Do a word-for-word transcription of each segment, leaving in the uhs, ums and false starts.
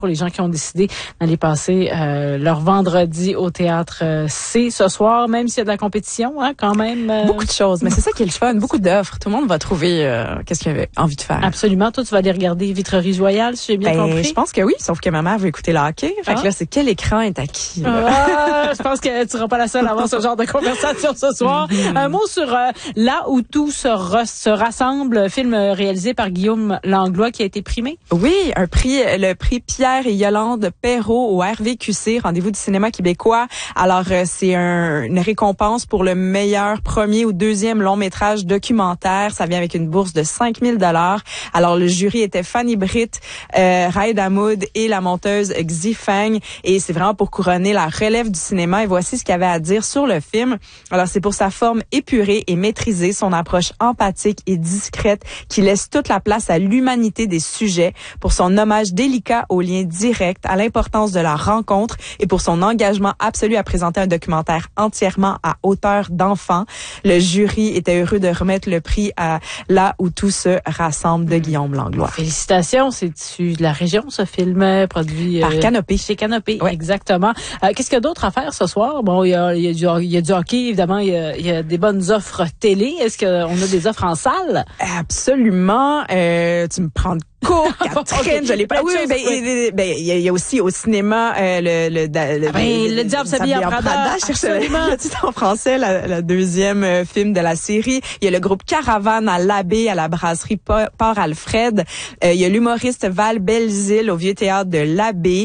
pour les gens qui ont décidé d'aller passer euh, leur vendredi au théâtre euh, C ce soir, même s'il y a de la compétition, hein, quand même. Euh... Beaucoup de choses, mais c'est ça qui est le fun, beaucoup d'offres. Tout le monde va trouver euh, qu'est-ce qu'il avait envie de faire. Absolument. Toi, tu vas aller regarder Vitrerie Royale, si j'ai bien ben, compris. Je pense que oui, sauf que ma mère veut écouter le hockey. Fait ah. que là, c'est quel écran est acquis. Ah, je pense que tu seras pas la seule à avoir ce genre de conversation ce soir. Mm-hmm. Un mot sur euh, Là où tout se, re- se rassemble, film réalisé par Guillaume Langlois qui a été primé. Oui, un prix, le prix Pierre et Yolande Perrault au R V Q C, Rendez-vous du cinéma québécois. Alors, euh, c'est un, une récompense pour le meilleur premier ou deuxième long métrage documentaire. Ça vient avec une bourse de cinq mille dollars. Alors, le jury était Fanny Britt, euh, Raed Hamoud et la monteuse Xi Feng. Et c'est vraiment pour couronner la relève du cinéma. Et voici ce qu'il y avait à dire sur le film. Alors, c'est pour sa forme épurée et maîtrisée, son approche empathique et discrète qui laisse toute la place à l'humanité des sujets, pour son hommage délicat aux liens directs, à l'importance de la rencontre et pour son engagement absolu à présenter un documentaire entièrement à hauteur d'enfant. Le jury était heureux de remettre le prix à Là où tout se rassemble de Guillaume Langlois. Félicitations, c'est issu de la région, ce film produit par euh, Canopé. Chez Canopé, ouais. Exactement. Euh, qu'est-ce qu'il y a d'autre à faire ce soir? Bon, il y a, il y a, du, il y a du hockey, évidemment, il y a, il y a des bonnes offres télé. Est-ce qu'on a des offres en salle? Absolument. Euh, tu me prends de cours, Catherine, je l'ai pas. Oui, ben, il ben, y, y a aussi au cinéma euh, le le le, ah ben, le, le diable s'habille en Prada. Prada je cherche le titre en français, la, la deuxième euh, film de la série. Il y a le groupe Caravane à l'Abbé, à la brasserie Port-Alfred. Euh, il y a l'humoriste Val Belzile au Vieux Théâtre de l'Abbé.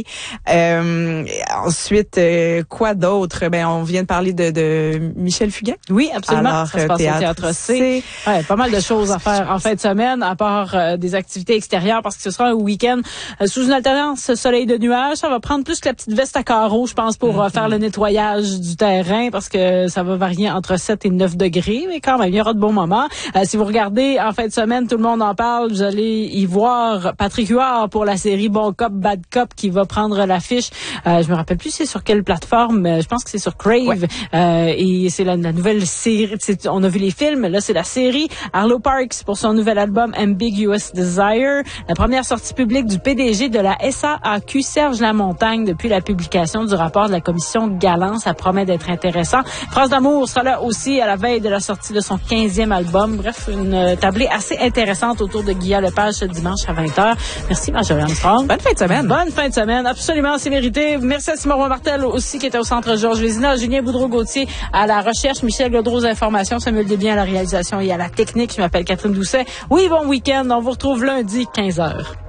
Euh, ensuite, euh, quoi d'autre? Ben, on vient de parler de, de Michel Fugain. Oui, absolument. Alors, ça se passe théâtre au Théâtre C. Ouais, pas mal de choses à faire en fin de semaine, à part euh, des activités extérieures, parce que ce sera un week-end euh, sous une alternance soleil de nuages. Ça va prendre plus que la petite veste à carreaux, je pense, pour euh, faire le nettoyage du terrain, parce que ça va varier entre sept et neuf degrés, mais quand même, il y aura de bons moments. Euh, si vous regardez en fin de semaine, tout le monde en parle, vous allez y voir Patrick Huard pour la série Bon Cop, Bad Cop qui va prendre l'affiche. Euh, je me rappelle plus c'est sur quelle plateforme, mais je pense que c'est sur Crave. Ouais. Euh, et c'est la, la nouvelle série. On a vu les films, là c'est la série. Arlo Parks pour son nouvel album Ambiguous Desire. La première sortie publique du P D G de la S A A Q, Serge Lamontagne, depuis la publication du rapport de la commission Galant. Ça promet d'être intéressant. France d'amour sera là aussi à la veille de la sortie de son quinzième album. Bref, une tablée assez intéressante autour de Guilla Lepage ce dimanche à vingt heures. Merci Marjorie Armstrong. Bonne fin de semaine. Bonne fin de semaine. Absolument, c'est mérité. Merci à Simon Martel aussi qui était au centre Georges Vézina, Julien Boudreau-Gauthier à la recherche, Michel Godreau aux informations, Samuel Desbiens à la réalisation et à la technique. Je m'appelle Catherine Doucet. Oui, bon week-end. On vous retrouve lundi, quinze heures.